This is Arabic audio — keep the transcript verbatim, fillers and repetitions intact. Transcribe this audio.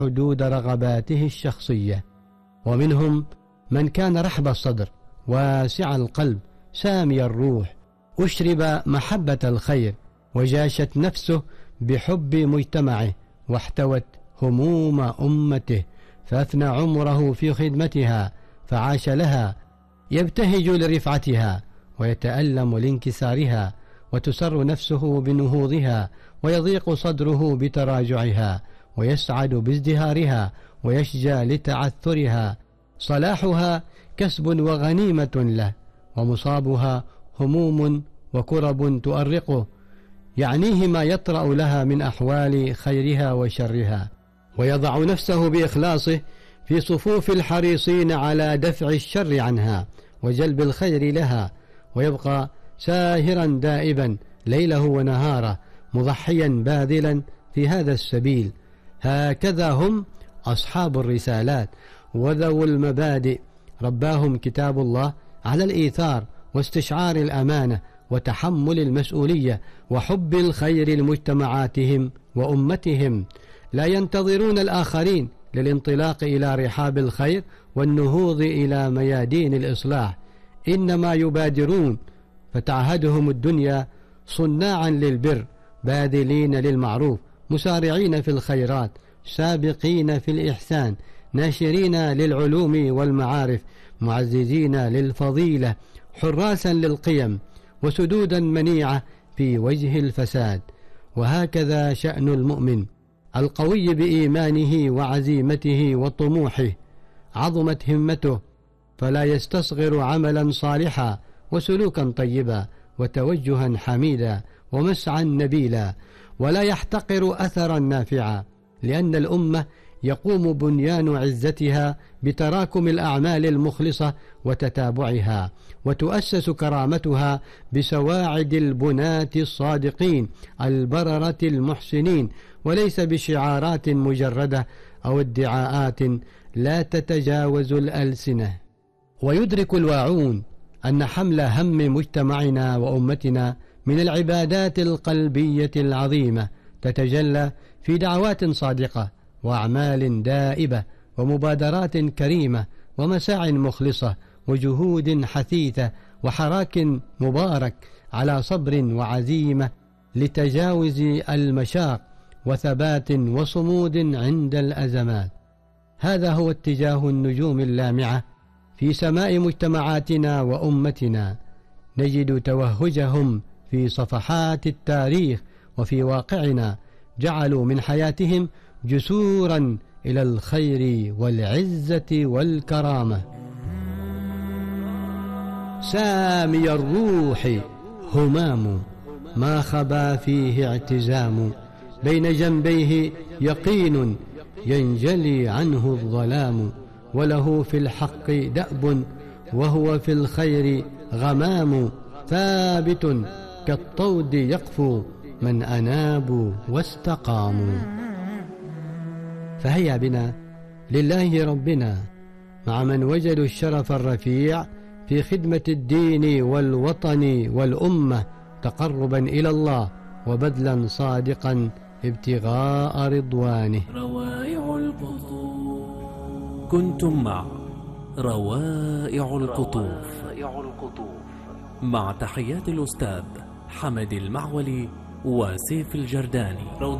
حدود رغباته الشخصية، ومنهم من كان رحب الصدر واسع القلب سامي الروح، أشرب محبة الخير وجاشت نفسه بحب مجتمعه واحتوت هموم أمته، فأفنى عمره في خدمتها فعاش لها، يبتهج لرفعتها ويتألم لانكسارها، وتسر نفسه بنهوضها ويضيق صدره بتراجعها، ويسعد بازدهارها ويشجى لتعثرها. صلاحها كسب وغنيمة له، ومصابها هموم وكرب تؤرقه، يعنيه ما يطرأ لها من أحوال خيرها وشرها، ويضع نفسه بإخلاصه في صفوف الحريصين على دفع الشر عنها وجلب الخير لها، ويبقى ساهرا دائبا ليله ونهاره مضحيا باذلا في هذا السبيل. هكذا هم أصحاب الرسالات وذو المبادئ، رباهم كتاب الله على الإيثار واستشعار الأمانة وتحمل المسؤولية وحب الخير لمجتمعاتهم وأمتهم، لا ينتظرون الآخرين للانطلاق إلى رحاب الخير والنهوض إلى ميادين الإصلاح، إنما يبادرون، فتعهدهم الدنيا صناعا للبر باذلين للمعروف مسارعين في الخيرات سابقين في الإحسان ناشرين للعلوم والمعارف معززين للفضيلة حراسا للقيم وسدودا منيعة في وجه الفساد. وهكذا شأن المؤمن القوي بإيمانه وعزيمته وطموحه، عظمت همته فلا يستصغر عملا صالحا وسلوكا طيبا وتوجها حميدا ومسعا نبيلا، ولا يحتقر أثرا نافعا، لأن الأمة يقوم بنيان عزتها بتراكم الأعمال المخلصة وتتابعها، وتؤسس كرامتها بسواعد البناة الصادقين البررة المحسنين، وليس بشعارات مجردة أو ادعاءات لا تتجاوز الألسنة. ويدرك الواعون أن حمل هم مجتمعنا وأمتنا من العبادات القلبية العظيمة تتجلى في دعوات صادقة وأعمال دائبة ومبادرات كريمة ومساع مخلصة وجهود حثيثة وحراك مبارك على صبر وعزيمة لتجاوز المشاق وثبات وصمود عند الأزمات. هذا هو اتجاه النجوم اللامعة في سماء مجتمعاتنا وأمتنا، نجد توهجهم في صفحات التاريخ وفي واقعنا، جعلوا من حياتهم جسورا إلى الخير والعزة والكرامة. سامي الروح همام ما خبا فيه اعتزام، بين جنبيه يقين ينجلي عنه الظلام، وله في الحق دأب وهو في الخير غمام، ثابت كالطود يقفو من أنابوا واستقاموا. فهيا بنا لله ربنا مع من وجدوا الشرف الرفيع في خدمة الدين والوطن والأمة، تقربا إلى الله وبذلا صادقا ابتغاء رضوانه. روائع القطوف. كنتم مع روائع القطوف مع تحيات الأستاذ حمد المعولي وسيف الجرداني.